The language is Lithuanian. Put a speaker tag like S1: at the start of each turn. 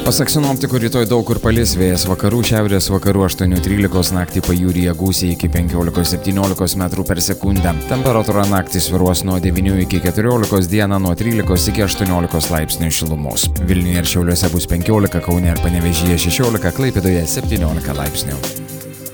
S1: Pasak sinoptikų, rytoj daug kur palis, vėjas vakarų, šiaurės vakarų 8-13, naktį pajūryje gūsiai iki 15-17 metrų per sekundę. Temperatūra naktį svyruos nuo 9 iki 14, dieną nuo 13 iki 18 laipsnių šilumos. Vilniuje ir Šiauliuose bus 15, Kaune ir Panevėžyje 16, Klaipėdoje 17 laipsnių.